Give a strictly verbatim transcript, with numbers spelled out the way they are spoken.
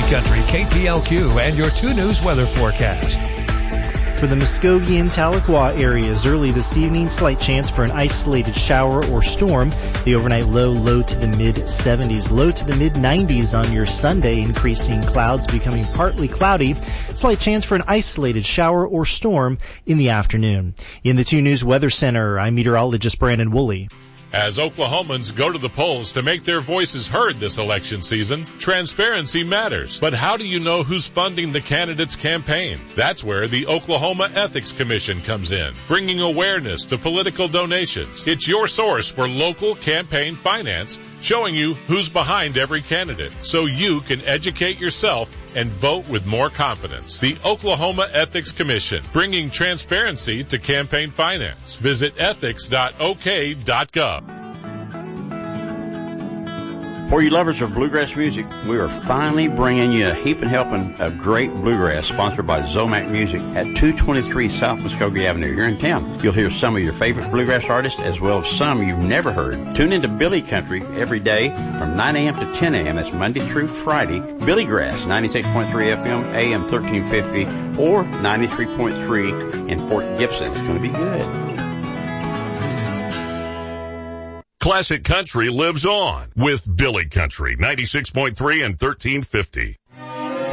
Country, K P L Q, and your two News weather forecast. For the Muskogee and Tahlequah areas, early this evening, slight chance for an isolated shower or storm. The overnight low, low to the mid seventies, low to the mid nineties on your Sunday, increasing clouds becoming partly cloudy. Slight chance for an isolated shower or storm in the afternoon. In the two News Weather Center, I'm meteorologist Brandon Woolley. As Oklahomans go to the polls to make their voices heard this election season, transparency matters. But how do you know who's funding the candidate's campaign? That's where the Oklahoma Ethics Commission comes in, bringing awareness to political donations. It's your source for local campaign finance, showing you who's behind every candidate, so you can educate yourself and vote with more confidence. The Oklahoma Ethics Commission, bringing transparency to campaign finance. Visit ethics dot o k dot gov. For you lovers of bluegrass music, we are finally bringing you a heaping helping of great bluegrass, sponsored by Zomac Music at two twenty-three South Muskogee Avenue here in town. You'll hear some of your favorite bluegrass artists as well as some you've never heard. Tune into Billy Country every day from nine a.m. to ten a.m. That's Monday through Friday. Billy Grass, ninety-six point three F M, A M thirteen fifty, or ninety-three point three in Fort Gibson. It's going to be good. Classic Country lives on with Billy Country, ninety-six point three and thirteen fifty.